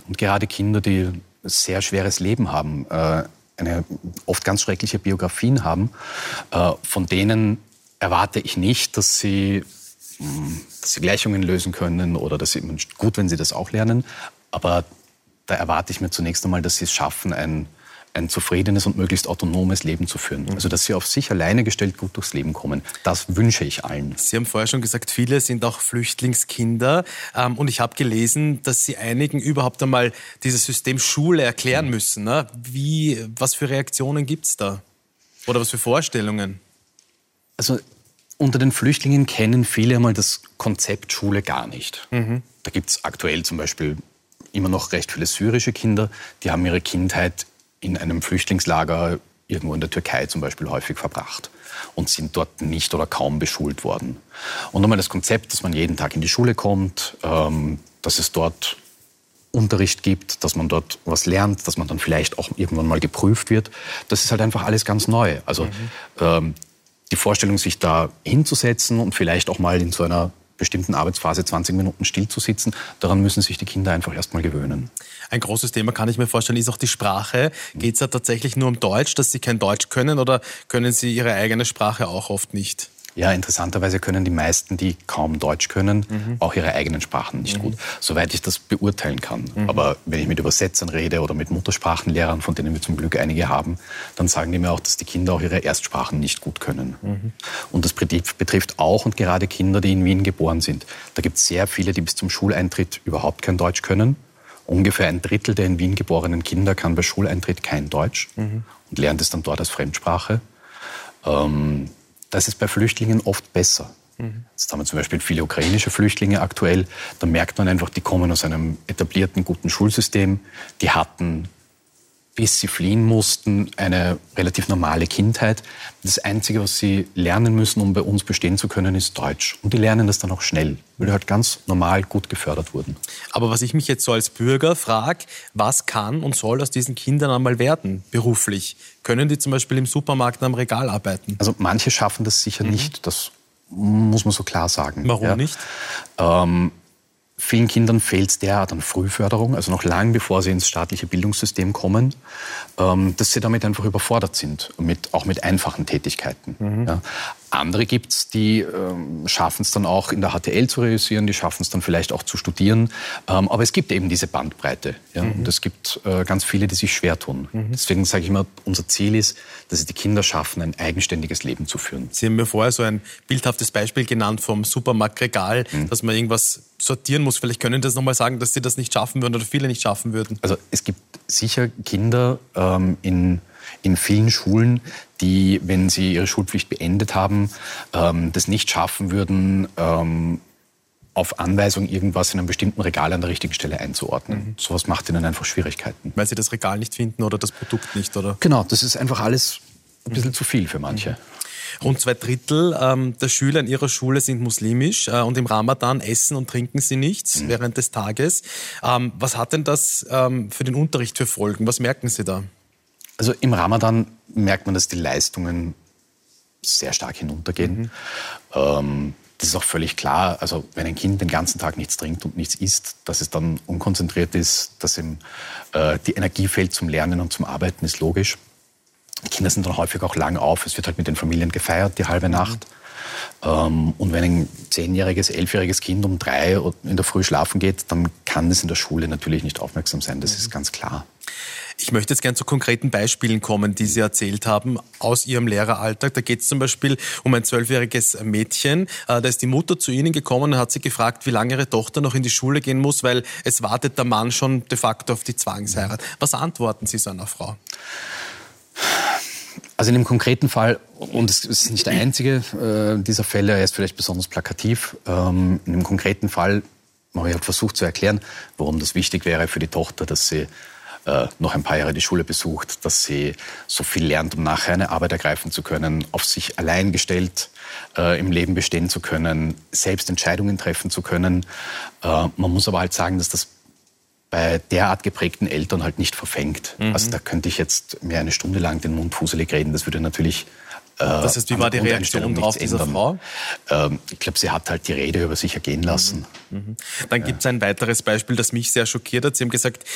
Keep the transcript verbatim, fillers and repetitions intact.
Und gerade Kinder, die ein sehr schweres Leben haben, äh, eine oft ganz schreckliche Biografien haben, äh, von denen erwarte ich nicht, dass sie, mh, dass sie Gleichungen lösen können oder dass sie, gut, wenn sie das auch lernen, aber da erwarte ich mir zunächst einmal, dass sie es schaffen, ein, ein zufriedenes und möglichst autonomes Leben zu führen. Mhm. Also dass sie auf sich alleine gestellt gut durchs Leben kommen. Das wünsche ich allen. Sie haben vorher schon gesagt, viele sind auch Flüchtlingskinder. Ähm, und ich habe gelesen, dass Sie einigen überhaupt einmal dieses System Schule erklären mhm. müssen. Ne? Wie, was für Reaktionen gibt es da? Oder was für Vorstellungen? Also unter den Flüchtlingen kennen viele einmal das Konzept Schule gar nicht. Mhm. Da gibt es aktuell zum Beispiel immer noch recht viele syrische Kinder, die haben ihre Kindheit in einem Flüchtlingslager irgendwo in der Türkei zum Beispiel häufig verbracht und sind dort nicht oder kaum beschult worden. Und einmal das Konzept, dass man jeden Tag in die Schule kommt, ähm, dass es dort Unterricht gibt, dass man dort was lernt, dass man dann vielleicht auch irgendwann mal geprüft wird, das ist halt einfach alles ganz neu. Also mhm. ähm, die Vorstellung, sich da hinzusetzen und vielleicht auch mal in so einer bestimmten Arbeitsphase zwanzig Minuten still zu sitzen, daran müssen sich die Kinder einfach erst mal gewöhnen. Ein großes Thema, kann ich mir vorstellen, ist auch die Sprache. Geht es da tatsächlich nur um Deutsch, dass Sie kein Deutsch können, oder können Sie Ihre eigene Sprache auch oft nicht? Ja, interessanterweise können die meisten, die kaum Deutsch können, mhm. auch ihre eigenen Sprachen nicht mhm. gut, soweit ich das beurteilen kann. Mhm. Aber wenn ich mit Übersetzern rede oder mit Muttersprachenlehrern, von denen wir zum Glück einige haben, dann sagen die mir auch, dass die Kinder auch ihre Erstsprachen nicht gut können. Mhm. Und das betrifft auch und gerade Kinder, die in Wien geboren sind. Da gibt es sehr viele, die bis zum Schuleintritt überhaupt kein Deutsch können. Ungefähr ein Drittel der in Wien geborenen Kinder kann bei Schuleintritt kein Deutsch mhm. und lernt es dann dort als Fremdsprache. Ähm, Das ist bei Flüchtlingen oft besser. Mhm. Jetzt haben wir zum Beispiel viele ukrainische Flüchtlinge aktuell. Da merkt man einfach, die kommen aus einem etablierten, guten Schulsystem. Die hatten, bis sie fliehen mussten, eine relativ normale Kindheit. Das Einzige, was sie lernen müssen, um bei uns bestehen zu können, ist Deutsch. Und die lernen das dann auch schnell, weil die halt ganz normal gut gefördert wurden. Aber was ich mich jetzt so als Bürger frage, was kann und soll aus diesen Kindern einmal werden, beruflich? Können die zum Beispiel im Supermarkt am Regal arbeiten? Also manche schaffen das sicher mhm. nicht, das muss man so klar sagen. Warum ja. nicht? Ähm, vielen Kindern fehlt es derart an Frühförderung, also noch lange bevor sie ins staatliche Bildungssystem kommen, ähm, dass sie damit einfach überfordert sind, mit, auch mit einfachen Tätigkeiten. Mhm. Ja. Andere gibt es, die ähm, schaffen es dann auch in der H T L zu realisieren, die schaffen es dann vielleicht auch zu studieren. Ähm, aber es gibt eben diese Bandbreite. Ja? Mhm. Und es gibt äh, ganz viele, die sich schwer tun. Mhm. Deswegen sage ich immer, unser Ziel ist, dass es die Kinder schaffen, ein eigenständiges Leben zu führen. Sie haben mir vorher so ein bildhaftes Beispiel genannt vom Supermarktregal, mhm. dass man irgendwas sortieren muss. Vielleicht können Sie das nochmal sagen, dass Sie das nicht schaffen würden oder viele nicht schaffen würden. Also es gibt sicher Kinder ähm, in in vielen Schulen, die, wenn sie ihre Schulpflicht beendet haben, ähm, das nicht schaffen würden, ähm, auf Anweisung irgendwas in einem bestimmten Regal an der richtigen Stelle einzuordnen. Mhm. Sowas macht ihnen einfach Schwierigkeiten. Weil sie das Regal nicht finden oder das Produkt nicht, oder? Genau, das ist einfach alles ein bisschen mhm. zu viel für manche. Mhm. Rund zwei Drittel ähm, der Schüler in ihrer Schule sind muslimisch äh, und im Ramadan essen und trinken sie nichts mhm. während des Tages. Ähm, was hat denn das ähm, für den Unterricht für Folgen? Was merken Sie da? Also im Ramadan merkt man, dass die Leistungen sehr stark hinuntergehen. Mhm. Ähm, das ist auch völlig klar. Also wenn ein Kind den ganzen Tag nichts trinkt und nichts isst, dass es dann unkonzentriert ist, dass ihm äh, die Energie fehlt zum Lernen und zum Arbeiten, ist logisch. Die Kinder sind dann häufig auch lang auf. Es wird halt mit den Familien gefeiert, die halbe Nacht. Ähm, und wenn ein zehnjähriges, elfjähriges Kind um drei in der Früh schlafen geht, dann kann es in der Schule natürlich nicht aufmerksam sein. Das ist ganz klar. Ich möchte jetzt gerne zu konkreten Beispielen kommen, die Sie erzählt haben aus Ihrem Lehreralltag. Da geht es zum Beispiel um ein zwölfjähriges Mädchen. Da ist die Mutter zu Ihnen gekommen und hat sie gefragt, wie lange ihre Tochter noch in die Schule gehen muss, weil es wartet der Mann schon de facto auf die Zwangsheirat. Was antworten Sie so einer Frau? Also in dem konkreten Fall, und es ist nicht der einzige äh, dieser Fälle, er ist vielleicht besonders plakativ, ähm, in dem konkreten Fall habe ich halt versucht zu erklären, warum das wichtig wäre für die Tochter, dass sie äh, noch ein paar Jahre die Schule besucht, dass sie so viel lernt, um nachher eine Arbeit ergreifen zu können, auf sich allein gestellt äh, im Leben bestehen zu können, selbst Entscheidungen treffen zu können. Äh, man muss aber halt sagen, dass das bei derart geprägten Eltern halt nicht verfängt. Mhm. Also da könnte ich jetzt mehr eine Stunde lang den Mund fuselig reden. Das würde natürlich äh, Das heißt, wie war die Reaktion drauf dieser Frau? Ähm, ich glaube, sie hat halt die Rede über sich ergehen lassen. Mhm. Mhm. Dann gibt es ein weiteres Beispiel, das mich sehr schockiert hat. Sie haben gesagt,